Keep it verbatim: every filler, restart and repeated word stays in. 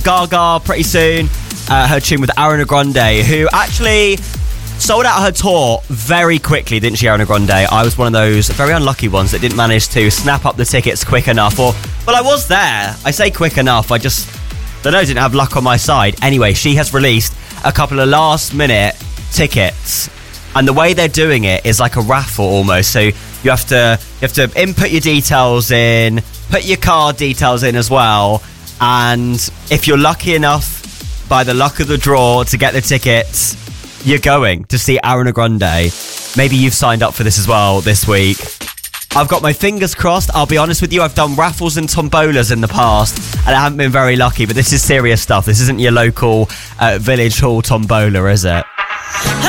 Gaga pretty soon. Uh, her tune with Ariana Grande, who actually sold out her tour very quickly, didn't she, Ariana Grande? I was one of those very unlucky ones that didn't manage to snap up the tickets quick enough. Or, well, I was there. I say quick enough. I just, I don't know, didn't have luck on my side. Anyway, she has released a couple of last-minute tickets. And the way they're doing it is like a raffle almost. So you have to you have to input your details in, put your card details in as well. And if you're lucky enough, by the luck of the draw, to get the tickets, you're going to see Ariana Grande. Maybe you've signed up for this as well this week. I've got my fingers crossed. I'll be honest with you, I've done raffles and tombolas in the past, and I haven't been very lucky. But this is serious stuff. This isn't your local uh, village hall tombola, is it?